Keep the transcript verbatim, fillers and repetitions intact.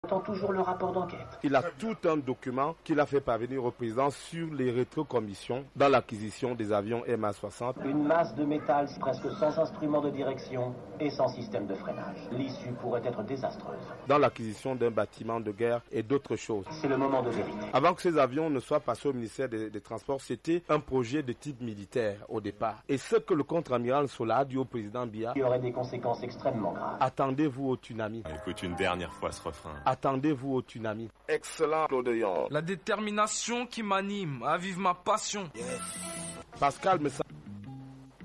Attend toujours le rapport d'enquête. Il a tout un document qu'il a fait parvenir au président sur les rétrocommissions dans l'acquisition des avions M A soixante. Une masse de métal presque sans instrument de direction et sans système de freinage. L'issue pourrait être désastreuse. Dans l'acquisition d'un bâtiment de guerre et d'autres choses. C'est le moment de vérité. Avant que ces avions ne soient passés au ministère des, des Transports, c'était un projet de type militaire au départ. Et ce que le contre-amiral Sola a dit au président Biya, il y aurait des conséquences extrêmement graves. Attendez-vous au tsunami. Écoute une dernière fois ce refrain. Attendez-vous au tsunami. Excellent, Claude Yon. La détermination qui m'anime, avive ma passion. Pascal Messam